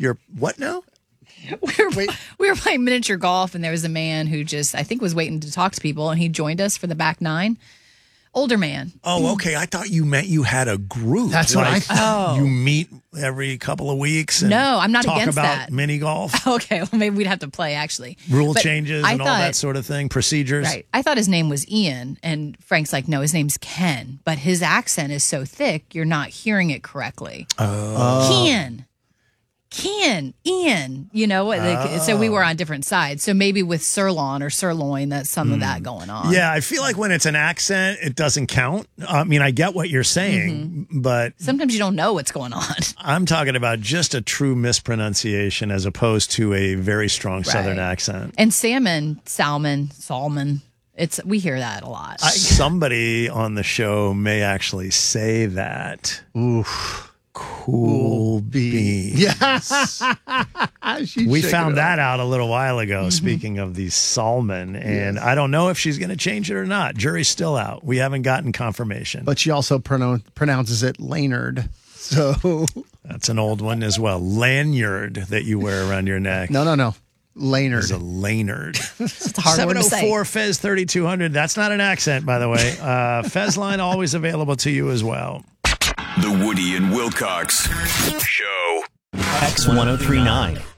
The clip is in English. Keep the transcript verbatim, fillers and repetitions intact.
Your what now? We were, Wait. we were playing miniature golf, and there was a man who just, I think, was waiting to talk to people, and he joined us for the back nine. Older man. Oh, okay. I thought you meant you had a group. That's like, what I thought. You meet every couple of weeks. And no, I'm not talk against about that. Mini golf. Okay, well, maybe we'd have to play, actually. Rule but changes I and thought, all that sort of thing. Procedures. Right. I thought his name was Ian, and Frank's like, no, his name's Ken. But his accent is so thick, you're not hearing it correctly. Oh. Ken. Ken, Ian, you know, like, oh. So we were on different sides. So maybe with sirloin or sirloin, that's some mm. of that going on. Yeah, I feel like when it's an accent, it doesn't count. I mean, I get what you're saying, mm-hmm. but sometimes you don't know what's going on. I'm talking about just a true mispronunciation as opposed to a very strong right. Southern accent. And salmon, salmon, salmon. It's we hear that a lot. I, somebody on the show may actually say that. Oof. Cool beans. Yes. We found that out a little while ago, mm-hmm. speaking of the salmon. And yes. I don't know if she's going to change it or not. Jury's still out. We haven't gotten confirmation. But she also pronoun- pronounces it Laynard. So that's an old one as well. Lanyard that you wear around your neck. No, no, no. Laynard. Is a Laynard. It's a hard word to say. seven oh four Fez thirty-two hundred. That's not an accent, by the way. Uh, Fez line always available to you as well. The Woody and Wilcox Show. X ten thirty-nine.